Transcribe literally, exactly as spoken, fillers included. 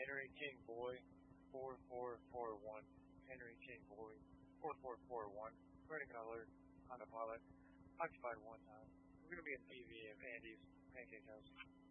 Henry King Boy, four four four one. Henry King Boy, four four four one. Running alert on the pilot. Occupied one time. We're going to be in P V of Andy's Pancake House.